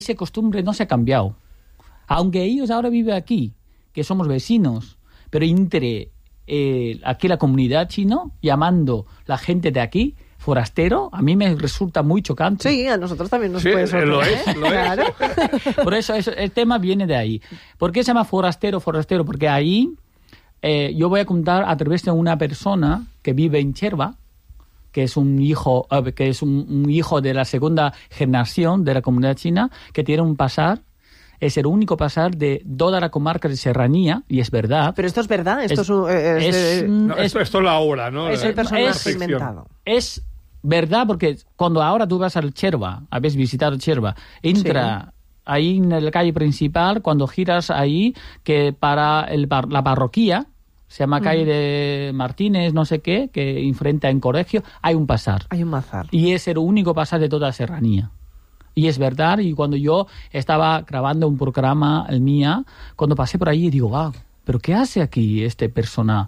esa costumbre no se ha cambiado. Aunque ellos ahora viven aquí, que somos vecinos, pero aquí la comunidad china, llamando la gente de aquí forastero, a mí me resulta muy chocante. Sí, a nosotros también nos puede sorprender. Lo es. Claro. Por eso el tema viene de ahí. ¿Por qué se llama forastero? Porque ahí yo voy a contar a través de una persona que vive en Cherba, que es un hijo de la segunda generación de la comunidad china, que tiene un pasar. Es el único pasar de toda la comarca de Serranía, y es verdad. Pero esto es verdad, esto esto es la obra, ¿no? Es el personaje inventado. Es verdad, porque cuando ahora tú vas al Cherba, habéis visitado Cherba, entra ahí en la calle principal, cuando giras ahí, que para la parroquia, se llama calle de Martínez, no sé qué, que enfrenta en colegio, hay un pasar. Hay un bazar. Y es el único pasar de toda Serranía. Y es verdad, y cuando yo estaba grabando un programa, el mía, cuando pasé por ahí, digo, ¿pero qué hace aquí este persona?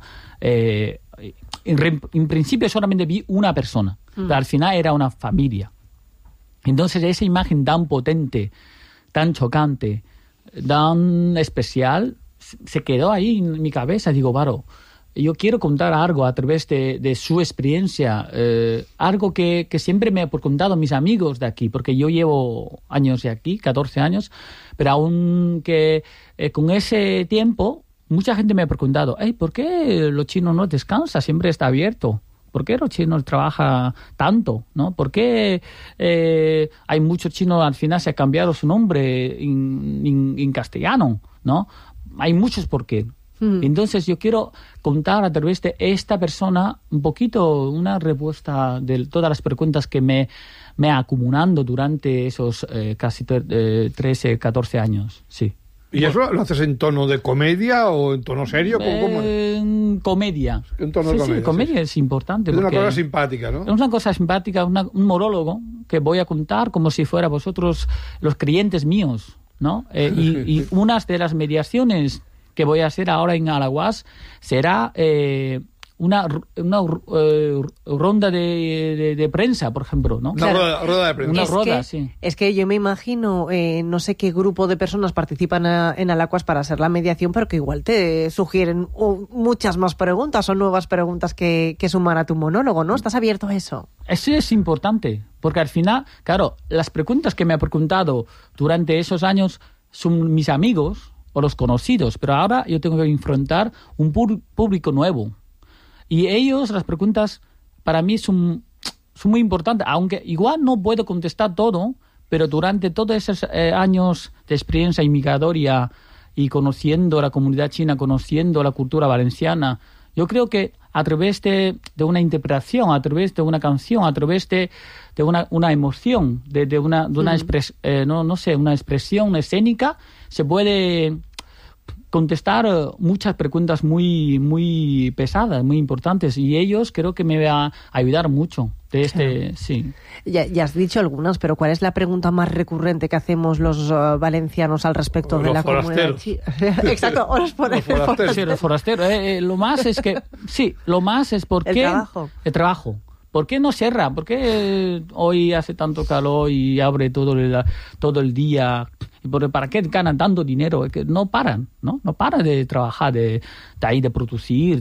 En principio solamente vi una persona, pero al final era una familia. Entonces esa imagen tan potente, tan chocante, tan especial, se quedó ahí en mi cabeza. Digo, yo quiero contar algo a través de su experiencia, algo que siempre me han contado mis amigos de aquí, porque yo llevo años de aquí, 14 años, pero aún que con ese tiempo mucha gente me ha preguntado, ¿por qué los chinos no descansan? Siempre está abierto. ¿Por qué los chinos trabajan tanto? ¿No? ¿Por qué hay muchos chinos al final se ha cambiado su nombre en castellano? ¿No? Hay muchos por qué. Entonces yo quiero contar a través de esta persona un poquito una respuesta de todas las preguntas que me acumulando durante esos casi 13, 14 años. Sí. ¿Y eso lo haces en tono de comedia o en tono serio? En comedia. En tono de comedia. Sí, comedia es importante. Es una cosa simpática, ¿no? Es una cosa simpática, un monólogo que voy a contar como si fuera vosotros los clientes míos, ¿no? Y unas de las mediaciones que voy a hacer ahora en Alaguas será una ronda de prensa, por ejemplo, ¿no? Una rueda de prensa. Sí. Es que yo me imagino, no sé qué grupo de personas participan en Alaguas para hacer la mediación, pero que igual te sugieren muchas más preguntas o nuevas preguntas que sumar a tu monólogo, ¿no? ¿Estás abierto a eso? Eso es importante, porque al final, claro, las preguntas que me han preguntado durante esos años son mis amigos o los conocidos, pero ahora yo tengo que enfrentar un público nuevo. Y ellos, las preguntas, para mí son muy importantes, aunque igual no puedo contestar todo, pero durante todos esos años de experiencia inmigratoria y conociendo la comunidad china, conociendo la cultura valenciana, yo creo que a través de una interpretación, a través de una canción, a través de una emoción, de una una expresión escénica, se puede contestar muchas preguntas muy, muy pesadas, muy importantes, y ellos creo que me va a ayudar mucho. Sí. Ya has dicho algunas, pero ¿cuál es la pregunta más recurrente que hacemos los valencianos al respecto de la comunidad? Exacto, o los forasteros. Sí, los forasteros. Lo más es que, lo más es por qué... El trabajo. ¿Por qué no cierra? ¿Por qué hoy hace tanto calor y abre todo el día? ¿Para qué ganan tanto dinero? Es que no paran, ¿no? No paran de trabajar, de producir,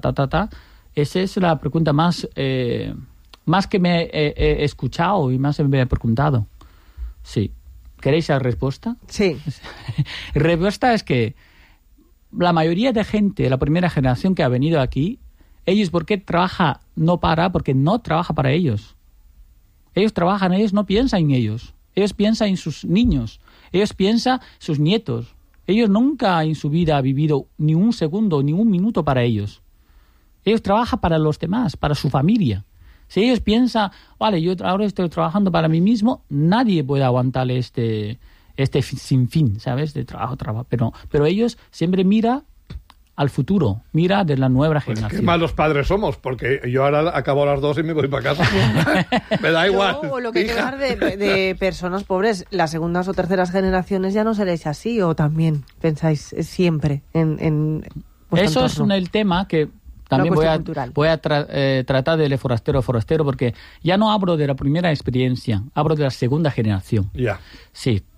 Esa es la pregunta más que me he escuchado y más me he preguntado. Sí. ¿Queréis la respuesta? Sí. La respuesta es que la mayoría de gente, la primera generación que ha venido aquí, ellos, ¿por qué trabaja? No para, porque no trabaja para ellos. Ellos trabajan, ellos no piensan en ellos. Ellos piensan en sus niños. Ellos piensan en sus nietos. Ellos nunca en su vida han vivido ni un segundo, ni un minuto para ellos. Ellos trabajan para los demás, para su familia. Si ellos piensan, vale, yo ahora estoy trabajando para mí mismo, nadie puede aguantar este sinfín, ¿sabes? De trabajo. Pero ellos siempre miran al futuro, mira de la nueva generación. Qué malos padres somos, porque yo ahora acabo a las 2 y me voy para casa. Me da igual. O lo que hay que hablar de personas pobres, las segundas o terceras generaciones ya no seréis así, o también pensáis siempre en eso entorno. Es el tema que también voy a tratar del forastero, porque ya no hablo de la primera experiencia, hablo de la segunda generación. Ya. Sí.